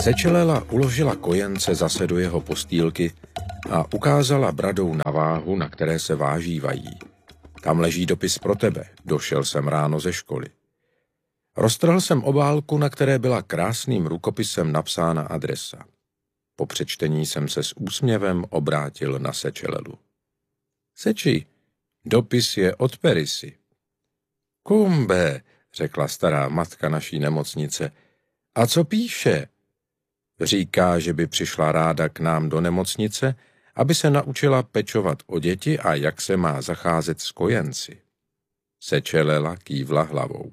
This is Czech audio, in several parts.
Sečelela uložila kojence zase do jeho postýlky a ukázala bradou na váhu, na které se vážívají. Tam leží dopis pro tebe, došel jsem ráno ze školy. Roztrhl jsem obálku, na které byla krásným rukopisem napsána adresa. Po přečtení jsem se s úsměvem obrátil na Sečelelu. Seči, dopis je od Perisy. Kumbe, řekla stará matka naší nemocnice. A co píše? Říká, že by přišla ráda k nám do nemocnice, aby se naučila pečovat o děti a jak se má zacházet s kojenci. Sečelela kývla hlavou.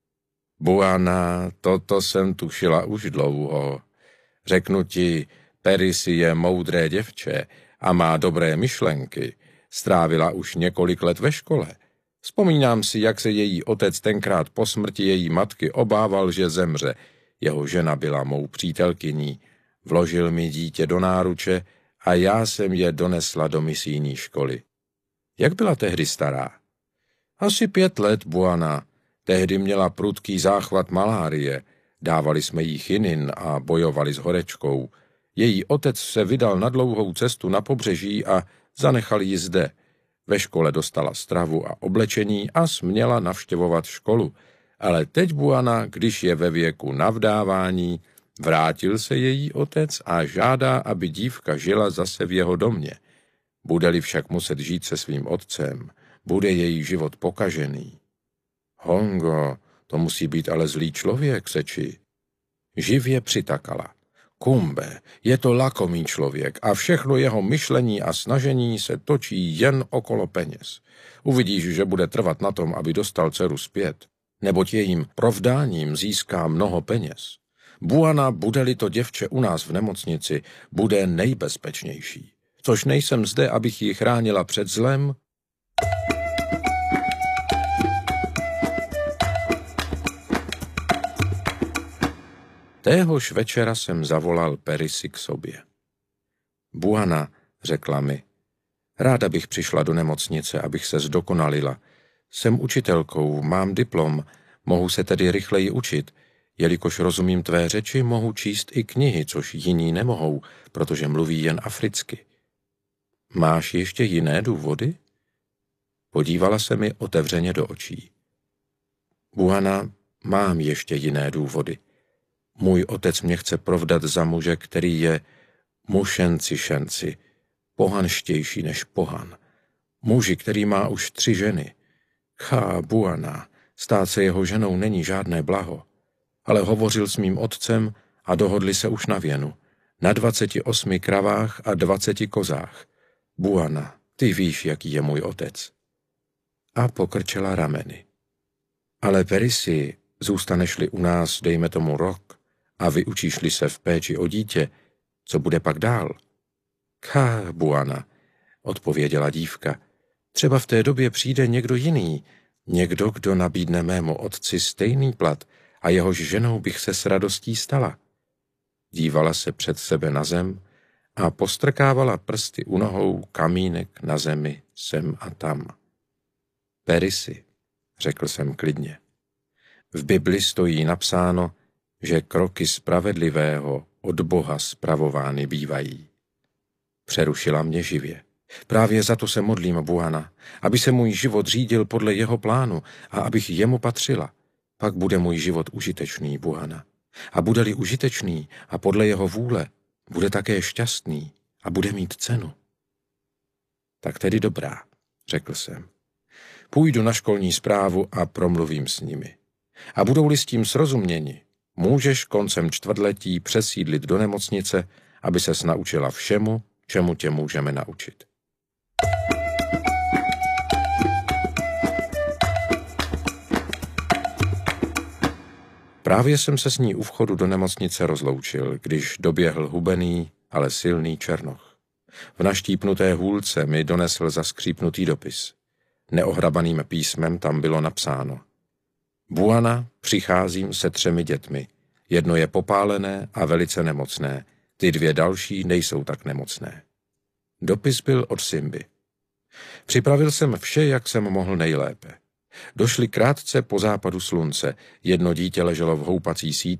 Buana, toto jsem tušila už dlouho. Řeknu ti, Perisy je moudré děvče a má dobré myšlenky. Strávila už několik let ve škole. Vzpomínám si, jak se její otec tenkrát po smrti její matky obával, že zemře. Jeho žena byla mou přítelkyní. Vložil mi dítě do náruče a já jsem je donesla do misijní školy. Jak byla tehdy stará? Asi 5 let, Buana. Tehdy měla prudký záchvat malárie. Dávali jsme jí chinin a bojovali s horečkou. Její otec se vydal na dlouhou cestu na pobřeží a zanechal ji zde. Ve škole dostala stravu a oblečení a směla navštěvovat školu. Ale teď Buana, když je ve věku navdávání, vrátil se její otec a žádá, aby dívka žila zase v jeho domě. Bude-li však muset žít se svým otcem, bude její život pokažený. Hongo, to musí být ale zlý člověk, Seči. Živě přitakala. Kumbe, je to lakomý člověk a všechno jeho myšlení a snažení se točí jen okolo peněz. Uvidíš, že bude trvat na tom, aby dostal dceru zpět, neboť jejím provdáním získá mnoho peněz. Buana, bude-li to děvče u nás v nemocnici, bude nejbezpečnější. Což nejsem zde, abych ji chránila před zlem. Téhož večera jsem zavolal Perisy k sobě. Buana, řekla mi, ráda bych přišla do nemocnice, abych se zdokonalila. Jsem učitelkou, mám diplom, mohu se tedy rychleji učit. Jelikož rozumím tvé řeči, mohu číst i knihy, což jiní nemohou, protože mluví jen africky. Máš ještě jiné důvody? Podívala se mi otevřeně do očí. Buana, mám ještě jiné důvody. Můj otec mě chce provdat za muže, který je mušenci, pohanštější než pohan. Muži, který má už 3 ženy. Buana, stát se jeho ženou není žádné blaho. Ale hovořil s mým otcem a dohodli se už na věnu. Na 28 kravách a 20 kozách. Buana, ty víš, jaký je můj otec. A pokrčela rameny. Ale Perisy, zůstaneš-li u nás, dejme tomu rok, a vyučíš-li se v péči o dítě, co bude pak dál? Buana, odpověděla dívka, třeba v té době přijde někdo jiný, někdo, kdo nabídne mému otci stejný plat a jehož ženou bych se s radostí stala. Dívala se před sebe na zem a postrkávala prsty u nohou kamínek na zemi sem a tam. Perisy, řekl jsem klidně. V Bibli stojí napsáno, že kroky spravedlivého od Boha spravovány bývají. Přerušila mě živě. Právě za to se modlím, Buana, aby se můj život řídil podle jeho plánu a abych jemu patřila. Pak bude můj život užitečný, Buana. A bude-li užitečný a podle jeho vůle, bude také šťastný a bude mít cenu. Tak tedy dobrá, řekl jsem. Půjdu na školní správu a promluvím s nimi. A budou-li s tím srozuměni, můžeš koncem čtvrtletí přesídlit do nemocnice, aby ses naučila všemu, čemu tě můžeme naučit. Právě jsem se s ní u vchodu do nemocnice rozloučil, když doběhl hubený, ale silný černoch. V naštípnuté hůlce mi donesl zaskřípnutý dopis. Neohrabaným písmem tam bylo napsáno: Buana, přicházím se 3 dětmi. Jedno je popálené a velice nemocné. Ty 2 další nejsou tak nemocné. Dopis byl od Simby. Připravil jsem vše, jak jsem mohl nejlépe. Došli krátce po západu slunce, jedno dítě leželo v houpací síti,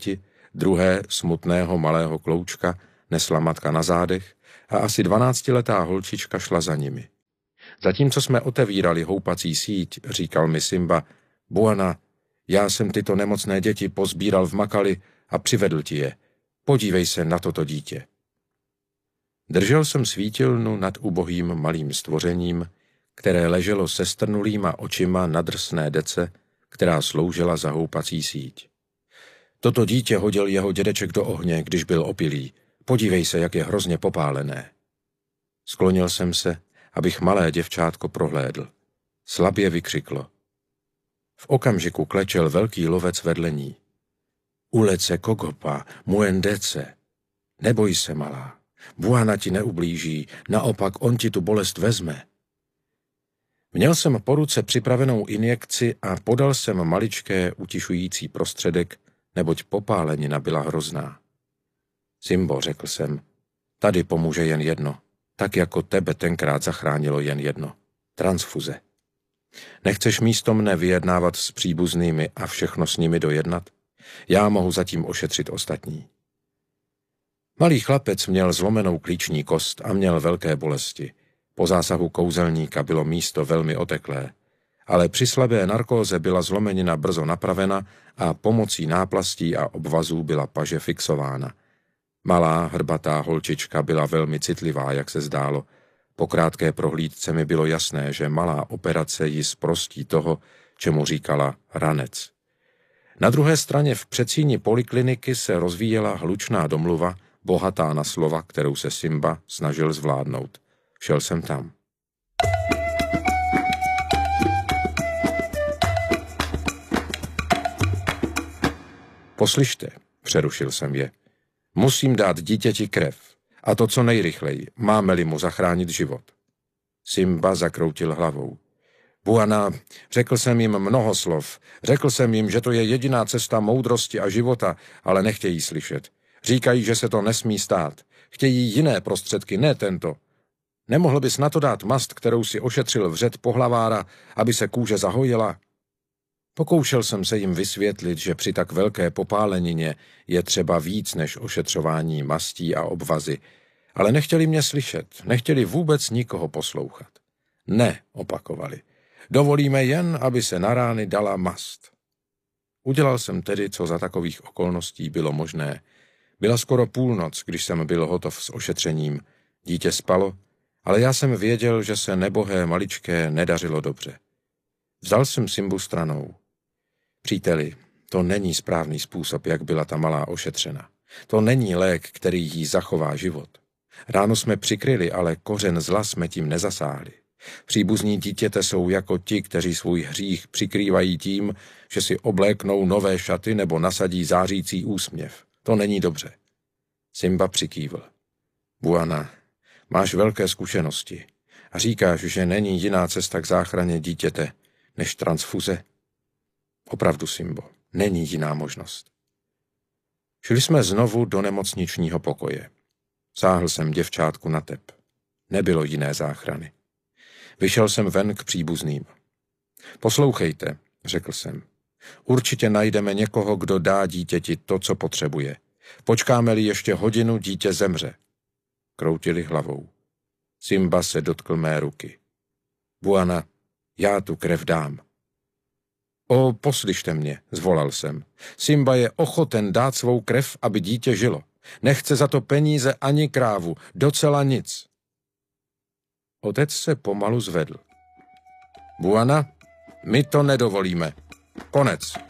druhé smutného malého kloučka nesla matka na zádech a asi 12letá holčička šla za nimi. Zatímco jsme otevírali houpací síť, říkal mi Simba: Buana, já jsem tyto nemocné děti pozbíral v Makali a přivedl ti je. Podívej se na toto dítě. Držel jsem svítilnu nad ubohým malým stvořením, které leželo se strnulýma očima na drsné dece, která sloužila za houpací síť. Toto dítě hodil jeho dědeček do ohně, když byl opilý. Podívej se, jak je hrozně popálené. Sklonil jsem se, abych malé děvčátko prohlédl. Slabě vykřiklo. V okamžiku klečel velký lovec vedle ní. Ulece Kogopa, muendece. Neboj se, malá. Buana ti neublíží, naopak on ti tu bolest vezme. Měl jsem po ruce připravenou injekci a podal jsem maličké utišující prostředek, neboť popálenina byla hrozná. Simbo, řekl jsem, tady pomůže jen jedno, tak jako tebe tenkrát zachránilo jen jedno. Transfuze. Nechceš místo mne vyjednávat s příbuznými a všechno s nimi dojednat? Já mohu zatím ošetřit ostatní. Malý chlapec měl zlomenou klíční kost a měl velké bolesti. Po zásahu kouzelníka bylo místo velmi oteklé, ale při slabé narkóze byla zlomenina brzo napravena a pomocí náplastí a obvazů byla paže fixována. Malá, hrbatá holčička byla velmi citlivá, jak se zdálo. Po krátké prohlídce mi bylo jasné, že malá operace ji zprostí toho, čemu říkala ranec. Na druhé straně v předsíni polikliniky se rozvíjela hlučná domluva, bohatá na slova, kterou se Simba snažil zvládnout. Šel jsem tam. Poslyšte, přerušil jsem je. Musím dát dítěti krev. A to co nejrychleji, máme-li mu zachránit život. Simba zakroutil hlavou. Buana, řekl jsem jim mnoho slov. Řekl jsem jim, že to je jediná cesta moudrosti a života, ale nechtějí slyšet. Říkají, že se to nesmí stát. Chtějí jiné prostředky, ne tento. Nemohl bys na to dát mast, kterou si ošetřil vřet pohlavára, aby se kůže zahojila? Pokoušel jsem se jim vysvětlit, že při tak velké popálenině je třeba víc než ošetřování mastí a obvazy, ale nechtěli mě slyšet, nechtěli vůbec nikoho poslouchat. Ne, opakovali. Dovolíme jen, aby se na rány dala mast. Udělal jsem tedy, co za takových okolností bylo možné. Byla skoro půlnoc, když jsem byl hotov s ošetřením. Dítě spalo, ale já jsem věděl, že se nebohé maličké nedařilo dobře. Vzal jsem Simbu stranou. Příteli, to není správný způsob, jak byla ta malá ošetřena. To není lék, který jí zachová život. Ráno jsme přikryli, ale kořen zla jsme tím nezasáhli. Příbuzní dítěte jsou jako ti, kteří svůj hřích přikrývají tím, že si obléknou nové šaty nebo nasadí zářící úsměv. To není dobře. Simba přikývl. Buana, máš velké zkušenosti a říkáš, že není jiná cesta k záchraně dítěte než transfuze? Opravdu, Simbo, není jiná možnost. Šli jsme znovu do nemocničního pokoje. Sáhl jsem děvčátku na tep. Nebylo jiné záchrany. Vyšel jsem ven k příbuzným. Poslouchejte, řekl jsem. Určitě najdeme někoho, kdo dá dítěti to, co potřebuje. Počkáme-li ještě hodinu, dítě zemře. Kroutili hlavou. Simba se dotkl mé ruky. Buana, já tu krev dám. O, poslyšte mě, zvolal jsem. Simba je ochoten dát svou krev, aby dítě žilo. Nechce za to peníze ani krávu, docela nic. Otec se pomalu zvedl. Buana, my to nedovolíme. Konec.